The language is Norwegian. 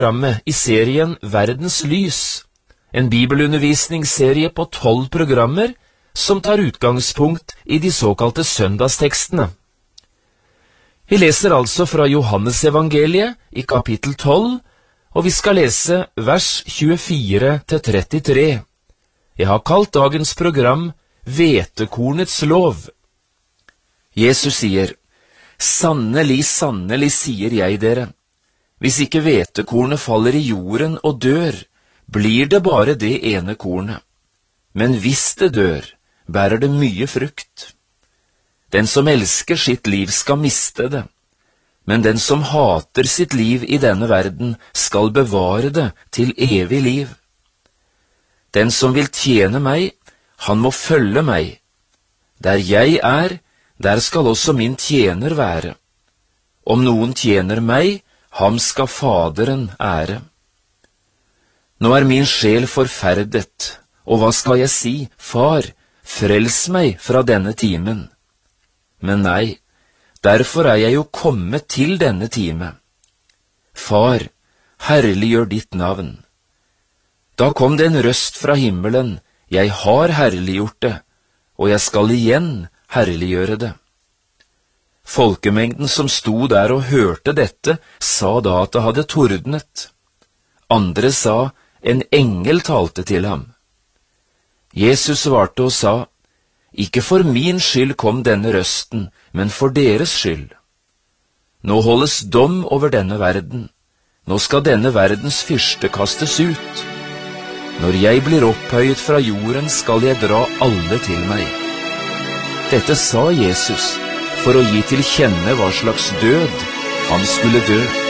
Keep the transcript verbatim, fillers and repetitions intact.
programmet i serien Verdens lys, en bibelundervisningsserie på tolv programmer som tar utgangspunkt i de såkalte søndagstekstene. Vi leser altså fra Johannes evangeliet i kapittel tolv, og vi skal lese vers tjuefire til trettitre. Jeg har kalt dagens program Hvetekornets lov. Jesus sier, «Sannelig, sannelig, sier jeg dere, hvis ikke hvetekornet faller i jorden og dør, blir det bare det ene kornet. Men hvis det dør, bærer det mye frukt. Den som elsker sitt liv skal miste det, men den som hater sitt liv i denne verden skal bevare det til evig liv. Den som vil tjene meg, han må følge meg. Der jeg er, der skal også min tjener være. Om noen tjener meg, ham skal Faderen ære. Nå er min sjel forferdet, og hva skal jeg si? Far, frels meg fra denne timen. Men nei, derfor er jeg jo kommet til denne time. Far, herliggjør ditt navn. Da kom det en røst fra himmelen, jeg har herliggjort det, og jeg skal igjen herliggjøre det. Folkemengden som sto der og hørte dette, sa da at det hadde tordnet. Andre sa, en engel talte til ham. Jesus svarte og sa, ikke for min skyld kom denne røsten, men for deres skyld. Nå holdes dom over denne verden. Nå skal denne verdens fyrste kastes ut. Når jeg blir opphøyet fra jorden, skal jeg dra alle til meg. Dette sa Jesus for å gi til kjenne hva slags død han skulle dø.